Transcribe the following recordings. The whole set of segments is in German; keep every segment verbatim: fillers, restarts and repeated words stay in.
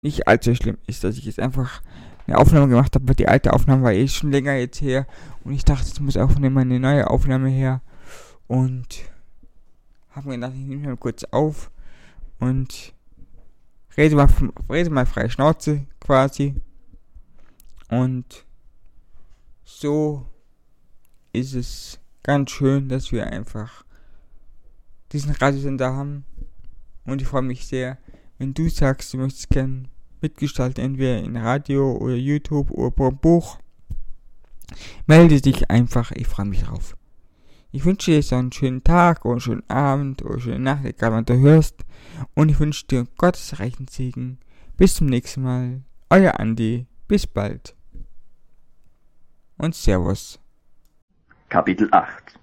nicht allzu schlimm ist, dass ich jetzt einfach eine Aufnahme gemacht habe, weil die alte Aufnahme war eh schon länger jetzt her und ich dachte, es muss auch immer eine neue Aufnahme her und habe mir gedacht, ich nehme mal kurz auf und rede mal, rede mal frei Schnauze quasi und so ist es ganz schön, dass wir einfach diesen Radiosender haben und ich freue mich sehr, wenn du sagst, du möchtest gerne mitgestalten, entweder in Radio oder YouTube oder per Buch, melde dich einfach, ich freue mich drauf. Ich wünsche dir so einen schönen Tag oder einen schönen Abend oder eine schöne Nacht, egal wann du hörst, und ich wünsche dir Gottes reichen Segen. Bis zum nächsten Mal, euer Andi, bis bald und Servus. Kapitel acht.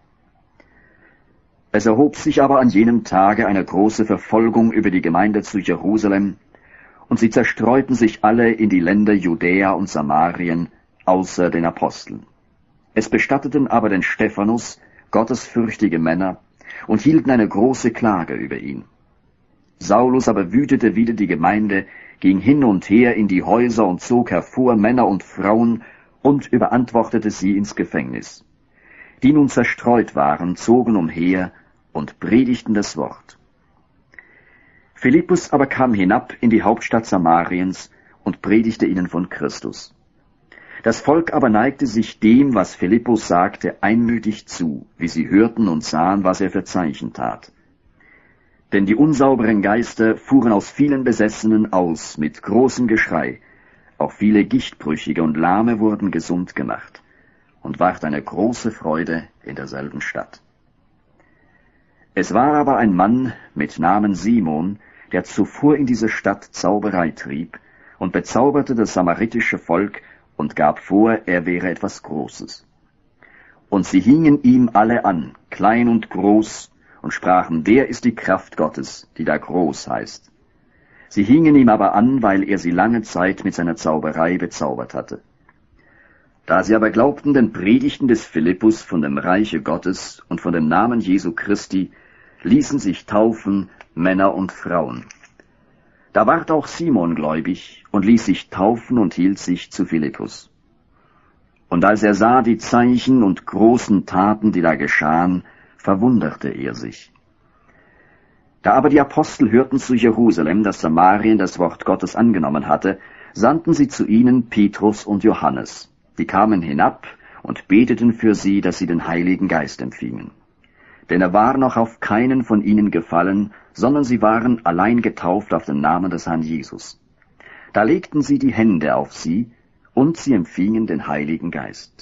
Es erhob sich aber an jenem Tage eine große Verfolgung über die Gemeinde zu Jerusalem, und sie zerstreuten sich alle in die Länder Judäa und Samarien, außer den Aposteln. Es bestatteten aber den Stephanus gottesfürchtige Männer und hielten eine große Klage über ihn. Saulus aber wütete wider die Gemeinde, ging hin und her in die Häuser und zog hervor Männer und Frauen und überantwortete sie ins Gefängnis. Die nun zerstreut waren, zogen umher und predigten das Wort. Philippus aber kam hinab in die Hauptstadt Samariens und predigte ihnen von Christus. Das Volk aber neigte sich dem, was Philippus sagte, einmütig zu, wie sie hörten und sahen, was er für Zeichen tat. Denn die unsauberen Geister fuhren aus vielen Besessenen aus, mit großem Geschrei. Auch viele Gichtbrüchige und Lahme wurden gesund gemacht, und ward eine große Freude in derselben Stadt. Es war aber ein Mann mit Namen Simon, der zuvor in diese Stadt Zauberei trieb und bezauberte das samaritische Volk und gab vor, er wäre etwas Großes. Und sie hingen ihm alle an, klein und groß, und sprachen, der ist die Kraft Gottes, die da groß heißt. Sie hingen ihm aber an, weil er sie lange Zeit mit seiner Zauberei bezaubert hatte. Da sie aber glaubten den Predigten des Philippus von dem Reiche Gottes und von dem Namen Jesu Christi, ließen sich taufen Männer und Frauen. Da ward auch Simon gläubig und ließ sich taufen und hielt sich zu Philippus. Und als er sah die Zeichen und großen Taten, die da geschahen, verwunderte er sich. Da aber die Apostel hörten zu Jerusalem, dass Samarien das Wort Gottes angenommen hatte, sandten sie zu ihnen Petrus und Johannes. Die kamen hinab und beteten für sie, dass sie den Heiligen Geist empfingen. Denn er war noch auf keinen von ihnen gefallen, sondern sie waren allein getauft auf den Namen des Herrn Jesus. Da legten sie die Hände auf sie, und sie empfingen den Heiligen Geist.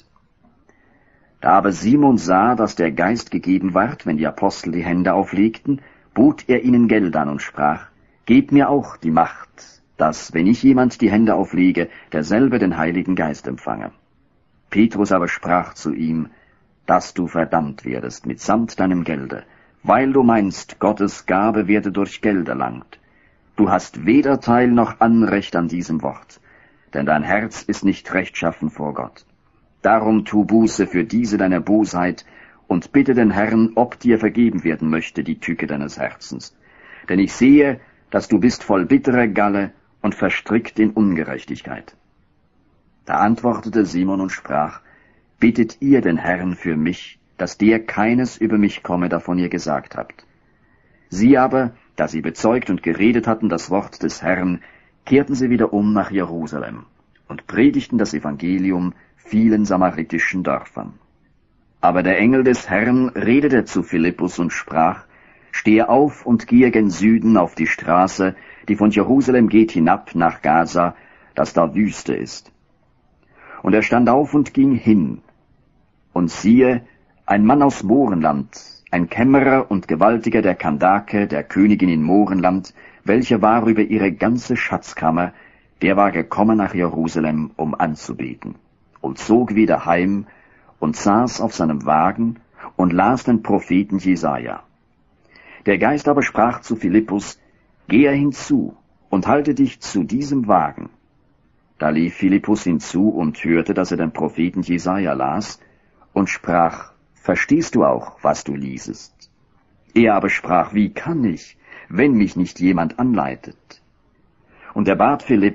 Da aber Simon sah, dass der Geist gegeben ward, wenn die Apostel die Hände auflegten, bot er ihnen Geld an und sprach, gebt mir auch die Macht, dass, wenn ich jemand die Hände auflege, derselbe den Heiligen Geist empfange. Petrus aber sprach zu ihm, dass du verdammt werdest mitsamt deinem Gelde, weil du meinst, Gottes Gabe werde durch Geld erlangt. Du hast weder Teil noch Anrecht an diesem Wort, denn dein Herz ist nicht rechtschaffen vor Gott. Darum tu Buße für diese deine Bosheit und bitte den Herrn, ob dir vergeben werden möchte die Tücke deines Herzens. Denn ich sehe, dass du bist voll bitterer Galle und verstrickt in Ungerechtigkeit. Da antwortete Simon und sprach, bittet ihr den Herrn für mich, dass der keines über mich komme, davon ihr gesagt habt. Sie aber, da sie bezeugt und geredet hatten das Wort des Herrn, kehrten sie wieder um nach Jerusalem und predigten das Evangelium vielen samaritischen Dörfern. Aber der Engel des Herrn redete zu Philippus und sprach, stehe auf und gehe gen Süden auf die Straße, die von Jerusalem geht hinab nach Gaza, das da Wüste ist. Und er stand auf und ging hin. Und siehe, ein Mann aus Morenland, ein Kämmerer und Gewaltiger der Kandake, der Königin in Morenland, welcher war über ihre ganze Schatzkammer, der war gekommen nach Jerusalem, um anzubeten, und zog wieder heim und saß auf seinem Wagen und las den Propheten Jesaja. Der Geist aber sprach zu Philippus, gehe hinzu und halte dich zu diesem Wagen. Da lief Philippus hinzu und hörte, dass er den Propheten Jesaja las, und sprach, verstehst du auch, was du liesest? Er aber sprach, wie kann ich, wenn mich nicht jemand anleitet? Und er bat Philipp,